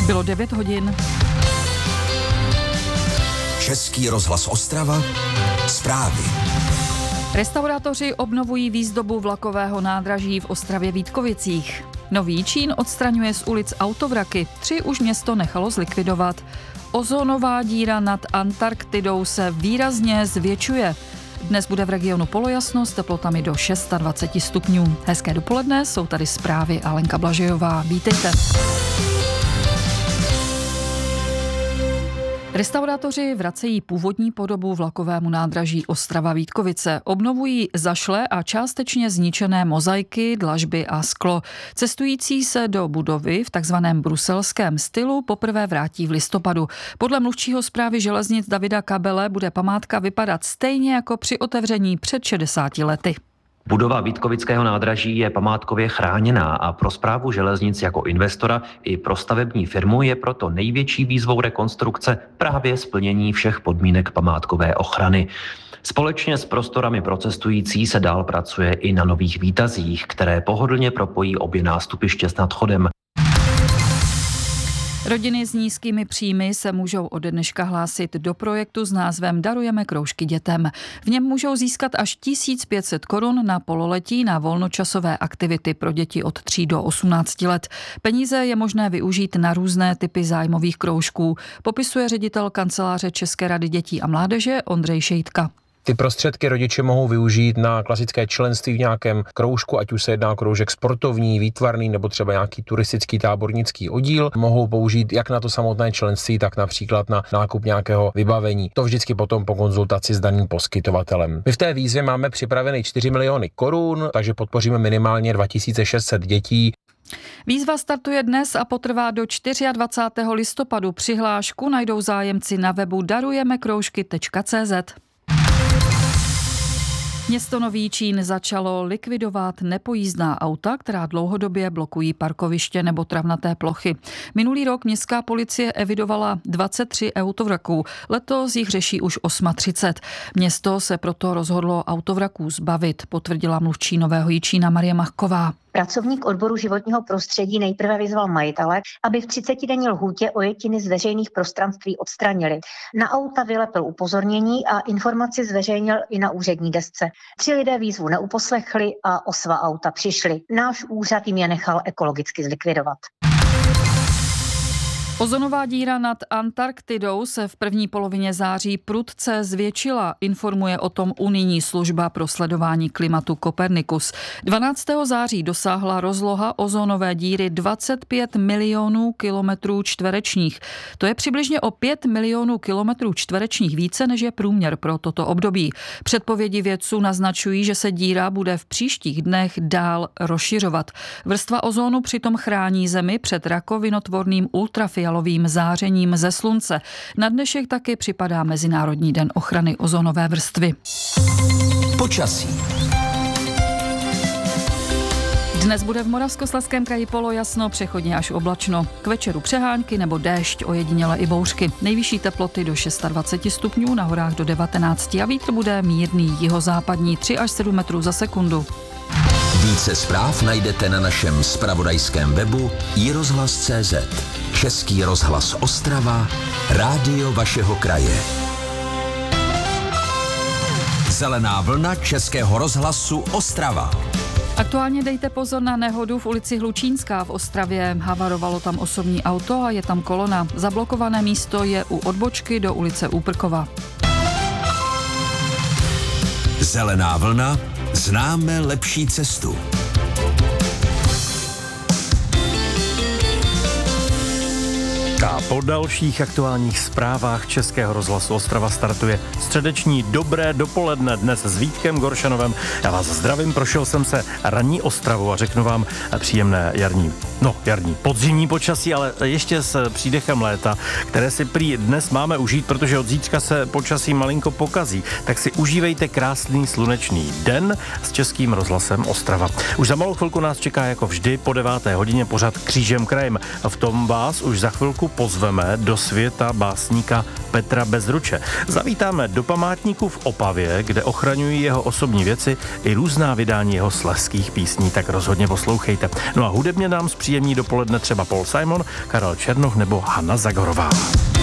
Bylo 9 hodin. Český rozhlas Ostrava, zprávy. Restaurátoři obnovují výzdobu vlakového nádraží v Ostravě-Vítkovicích. Nový Jičín odstraňuje z ulic autovraky, 3 už město nechalo zlikvidovat. Ozonová díra nad Antarktidou se výrazně zvětšuje. Dnes bude v regionu polojasno s teplotami do 26 stupňů. Hezké dopoledne, jsou tady zprávy a Lenka Blažejová. Vítejte. Restaurátoři vracejí původní podobu vlakovému nádraží Ostrava-Vítkovice. Obnovují zašlé a částečně zničené mozaiky, dlažby a sklo. Cestující se do budovy v takzvaném bruselském stylu poprvé vrátí v listopadu. Podle mluvčího Správy železnic Davida Kabele bude památka vypadat stejně jako při otevření před 60 lety. Budova Vítkovického nádraží je památkově chráněná a pro Správu železnic jako investora i pro stavební firmu je proto největší výzvou rekonstrukce právě splnění všech podmínek památkové ochrany. Společně s prostorami pro cestující se dál pracuje i na nových výtazích, které pohodlně propojí obě nástupiště s nadchodem. Rodiny s nízkými příjmy se můžou od dneška hlásit do projektu s názvem Darujeme kroužky dětem. V něm můžou získat až 1500 korun na pololetí na volnočasové aktivity pro děti od 3 do 18 let. Peníze je možné využít na různé typy zájmových kroužků, popisuje ředitel kanceláře České rady dětí a mládeže Ondřej Šejtka. Ty prostředky rodiče mohou využít na klasické členství v nějakém kroužku, ať už se jedná o kroužek sportovní, výtvarný nebo třeba nějaký turistický tábornický oddíl. Mohou použít jak na to samotné členství, tak například na nákup nějakého vybavení. To vždycky potom po konzultaci s daným poskytovatelem. My v té výzvě máme připraveny 4 miliony korun, takže podpoříme minimálně 2600 dětí. Výzva startuje dnes a potrvá do 24. listopadu. Přihlášku najdou zájemci na webu darujemekroužky.cz. Město Nový Jičín začalo likvidovat nepojízdná auta, která dlouhodobě blokují parkoviště nebo travnaté plochy. Minulý rok městská policie evidovala 23 autovraků, letos jich řeší už 38. Město se proto rozhodlo autovraků zbavit, potvrdila mluvčí Nového Jičína Marie Machková. Pracovník odboru životního prostředí nejprve vyzval majitele, aby v 30denní lhůtě ojetiny z veřejných prostranství odstranili. Na auta vylepil upozornění a informaci zveřejnil i na úřední desce. 3 lidé výzvu neuposlechli a o svá auta přišli. Náš úřad jim je nechal ekologicky zlikvidovat. Ozonová díra nad Antarktidou se v první polovině září prudce zvětšila, informuje o tom unijní služba pro sledování klimatu Copernicus. 12. září dosáhla rozloha ozonové díry 25 milionů kilometrů čtverečních. To je přibližně o 5 milionů kilometrů čtverečních více, než je průměr pro toto období. Předpovědi vědců naznačují, že se díra bude v příštích dnech dál rozšiřovat. Vrstva ozónu přitom chrání Zemi před rakovinotvorným ultrafialovým zářením ze slunce. Na dnešek taky připadá Mezinárodní den ochrany ozonové vrstvy. Počasí. Dnes bude v Moravskoslezském kraji polojasno, přechodně až oblačno. K večeru přehánky nebo déšť, ojediněle i bouřky. Nejvyšší teploty do 26 stupňů, na horách do 19 a vítr bude mírný jihozápadní 3 až 7 metrů za sekundu. Více zpráv najdete na našem zpravodajském webu iRozhlas.cz. Český rozhlas Ostrava, rádio vašeho kraje. Zelená vlna Českého rozhlasu Ostrava. Aktuálně dejte pozor na nehodu v ulici Hlučínská v Ostravě. Havarovalo tam osobní auto a je tam kolona. Zablokované místo je u odbočky do ulice Úprkova. Zelená vlna, známe lepší cestu. A po dalších aktuálních zprávách Českého rozhlasu Ostrava startuje středeční dobré dopoledne dnes s Vítkem Goršanovem. Já vás zdravím, prošel jsem se ranní Ostravu a řeknu vám příjemné jarní podzimní počasí, ale ještě s přídechem léta, které si prý dnes máme užít, protože od zítřka se počasí malinko pokazí. Tak si užívejte krásný slunečný den s Českým rozhlasem Ostrava. Už za malou chvilku nás čeká jako vždy po 9. hodině pořad Křížem krajem. V tom vás už za chvilku pozveme do světa básníka Petra Bezruče. Zavítáme do památníku v Opavě, kde ochraňují jeho osobní věci i různá vydání jeho slezských písní, tak rozhodně poslouchejte. No a hudebně nám zpříjemní dopoledne třeba Paul Simon, Karel Černoch nebo Hana Zagorová.